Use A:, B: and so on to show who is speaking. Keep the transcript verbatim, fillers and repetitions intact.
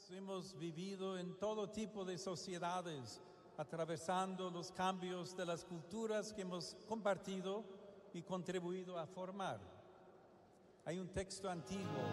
A: Hemos vivido en todo tipo de sociedades, atravesando los cambios de las culturas que hemos compartido y contribuido a formar. Hay un texto antiguo